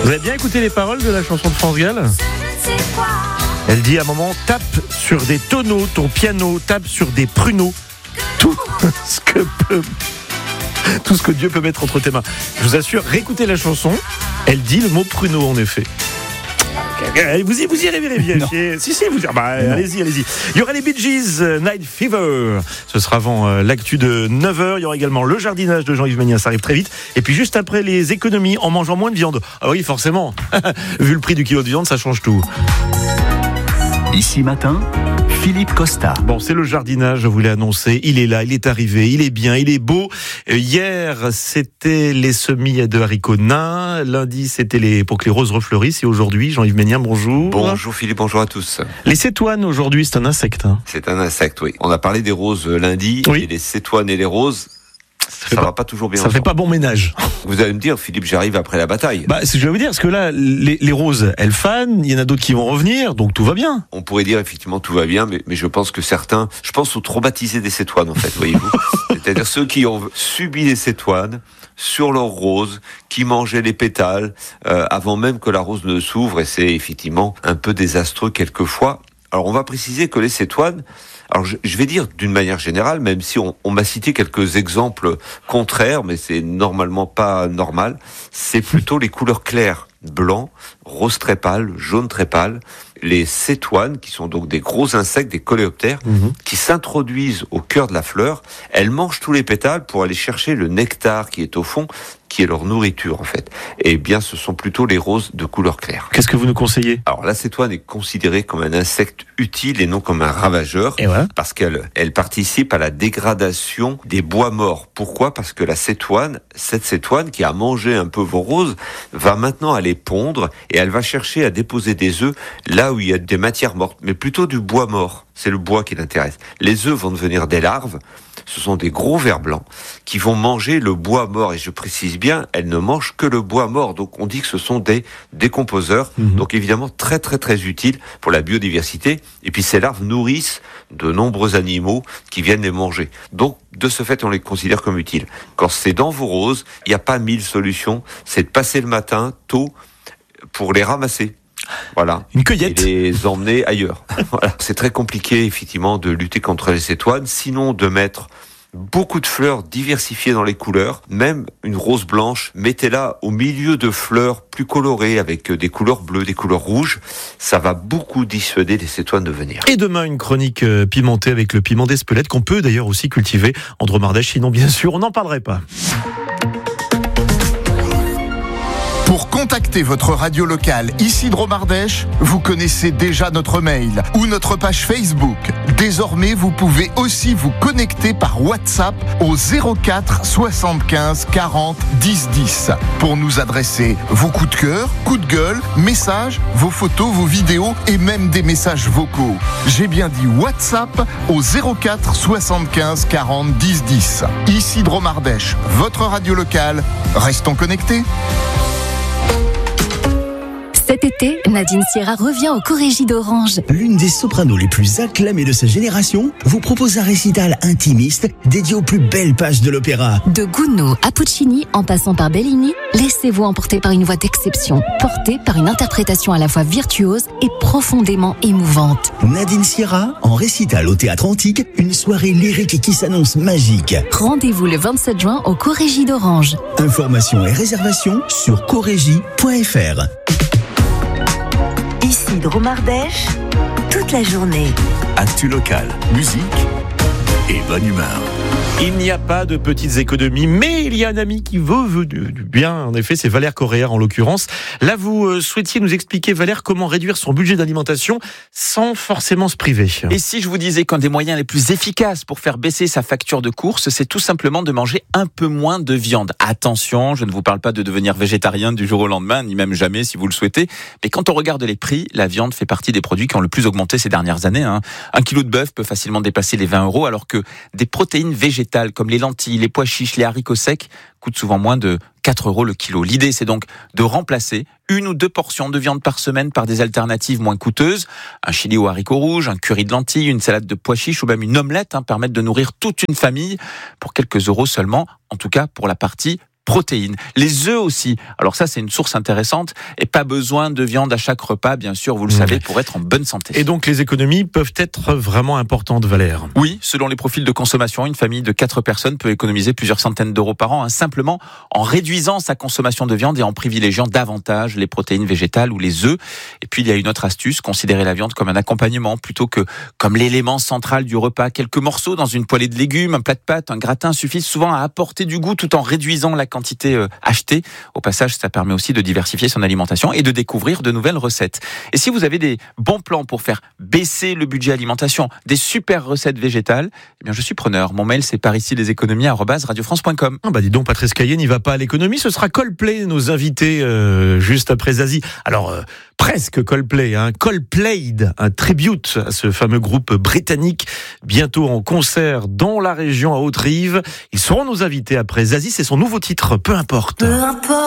Vous avez bien écouté les paroles de la chanson de France Gall ? Elle dit à un moment, tape sur des tonneaux ton piano, tape sur des pruneaux, tout ce que Dieu peut mettre entre tes mains. Je vous assure, réécoutez la chanson, elle dit le mot pruneau en effet. Vous irez vérifier. Si, vous allez-y. Il y aura les Bee Gees, Night Fever. Ce sera avant l'actu de 9h. Il y aura également le jardinage de Jean-Yves Ménia, ça arrive très vite. Et puis juste après, les économies en mangeant moins de viande. Ah oui, forcément. Vu le prix du kilo de viande, ça change tout. Ici matin, Philippe Costa. Bon, c'est le jardinage, je vous l'ai annoncé. Il est là, il est arrivé, il est bien, il est beau. Hier, c'était les semis de haricots nains. Lundi, c'était pour que les roses refleurissent. Et aujourd'hui, Jean-Yves Ménia, bonjour. Bonjour Philippe, bonjour à tous. Les cétoines, aujourd'hui, c'est un insecte. C'est un insecte, oui. On a parlé des roses lundi. Oui. Et les cétoines et les roses, ça va pas toujours bien. Ça fait pas bon ménage. Vous allez me dire, Philippe, j'arrive après la bataille. C'est ce que je vais vous dire, parce que là, les roses, elles fanent, il y en a d'autres qui vont revenir, donc tout va bien. On pourrait dire effectivement tout va bien, mais je pense que certains, aux traumatisés des cétoines en fait, voyez-vous. C'est-à-dire ceux qui ont subi les cétoines sur leurs roses, qui mangeaient les pétales avant même que la rose ne s'ouvre, et c'est effectivement un peu désastreux quelquefois. Alors on va préciser que les cétoines, alors je vais dire d'une manière générale, même si on m'a cité quelques exemples contraires, mais c'est normalement pas normal, c'est plutôt les couleurs claires, blanc, rose très pâle, jaune très pâle, les cétoines, qui sont donc des gros insectes, des coléoptères, qui s'introduisent au cœur de la fleur. Elles mangent tous les pétales pour aller chercher le nectar qui est au fond, qui est leur nourriture en fait. Et bien, ce sont plutôt les roses de couleur claire. Qu'est-ce que vous nous conseillez ? Alors, la cétoine est considérée comme un insecte utile et non comme un ravageur, parce qu'elle participe à la dégradation des bois morts. Pourquoi ? Parce que cette cétoine qui a mangé un peu vos roses, va maintenant aller pondre et elle va chercher à déposer des œufs là où il y a des matières mortes, mais plutôt du bois mort. C'est le bois qui l'intéresse. Les œufs vont devenir des larves. Ce sont des gros vers blancs qui vont manger le bois mort. Et je précise bien, elles ne mangent que le bois mort. Donc on dit que ce sont des décomposeurs. Donc évidemment très très très utiles pour la biodiversité. Et puis ces larves nourrissent de nombreux animaux qui viennent les manger. Donc de ce fait, on les considère comme utiles. Quand c'est dans vos roses, il n'y a pas 1000 solutions. C'est de passer le matin tôt pour les ramasser. Voilà. Une cueillette. Et les emmener ailleurs. Voilà. C'est très compliqué, effectivement, de lutter contre les cétoines. Sinon, de mettre beaucoup de fleurs diversifiées dans les couleurs. Même une rose blanche, mettez-la au milieu de fleurs plus colorées, avec des couleurs bleues, des couleurs rouges. Ça va beaucoup dissuader les cétoines de venir. Et demain, une chronique pimentée avec le piment d'Espelette, qu'on peut d'ailleurs aussi cultiver en Dromardèche. Sinon, bien sûr, on n'en parlerait pas. Pour contacter votre radio locale ici Dromardèche, vous connaissez déjà notre mail ou notre page Facebook. Désormais, vous pouvez aussi vous connecter par WhatsApp au 04 75 40 10 10 pour nous adresser vos coups de cœur, coups de gueule, messages, vos photos, vos vidéos et même des messages vocaux. J'ai bien dit WhatsApp au 04 75 40 10 10. Ici Dromardèche, votre radio locale. Restons connectés. Cet été, Nadine Sierra revient au Corégie d'Orange. L'une des sopranos les plus acclamées de sa génération vous propose un récital intimiste dédié aux plus belles pages de l'opéra. De Gounod à Puccini, en passant par Bellini, laissez-vous emporter par une voix d'exception, portée par une interprétation à la fois virtuose et profondément émouvante. Nadine Sierra, en récital au Théâtre Antique, une soirée lyrique qui s'annonce magique. Rendez-vous le 27 juin au Corégie d'Orange. Informations et réservations sur corégie.fr. Ici Dromardèche, toute la journée. Actu locale, musique et bonne humeur. Il n'y a pas de petites économies, mais il y a un ami qui veut du bien. En effet, c'est Valère Correa en l'occurrence. Là, vous souhaitiez nous expliquer, Valère, comment réduire son budget d'alimentation sans forcément se priver. Et si je vous disais qu'un des moyens les plus efficaces pour faire baisser sa facture de course, c'est tout simplement de manger un peu moins de viande. Attention, je ne vous parle pas de devenir végétarien du jour au lendemain, ni même jamais si vous le souhaitez. Mais quand on regarde les prix, la viande fait partie des produits qui ont le plus augmenté ces dernières années. Un kilo de bœuf peut facilement dépasser les 20 €, alors que des protéines végétales comme les lentilles, les pois chiches, les haricots secs coûtent souvent moins de 4 € le kilo. L'idée, c'est donc de remplacer 1 ou 2 portions de viande par semaine par des alternatives moins coûteuses. Un chili aux haricots rouges, un curry de lentilles, une salade de pois chiches ou même une omelette permettent de nourrir toute une famille pour quelques euros seulement, en tout cas pour la partie protéines. Les œufs aussi. Alors ça, c'est une source intéressante et pas besoin de viande à chaque repas, bien sûr, vous le savez, pour être en bonne santé. Et donc les économies peuvent être vraiment importantes, Valère. Oui, selon les profils de consommation, une famille de 4 personnes peut économiser plusieurs centaines d'euros par an, simplement en réduisant sa consommation de viande et en privilégiant davantage les protéines végétales ou les œufs. Et puis il y a une autre astuce, considérer la viande comme un accompagnement plutôt que comme l'élément central du repas. Quelques morceaux dans une poêlée de légumes, un plat de pâtes, un gratin suffisent souvent à apporter du goût tout en réduisant la quantité achetée. Au passage, ça permet aussi de diversifier son alimentation et de découvrir de nouvelles recettes. Et si vous avez des bons plans pour faire baisser le budget alimentation, des super recettes végétales, eh bien je suis preneur. Mon mail, c'est pariciesleséconomies@radiofrance.com. Ah bah dis donc, Patrice Caillé n'y va pas à l'économie. Ce sera Coldplay, nos invités juste après Zazie. Alors presque Coldplay, Coldplayed, un tribute à ce fameux groupe britannique, bientôt en concert dans la région à Haute-Rive. Ils seront nos invités après Zazie, c'est son nouveau titre, peu importe. Peu importe.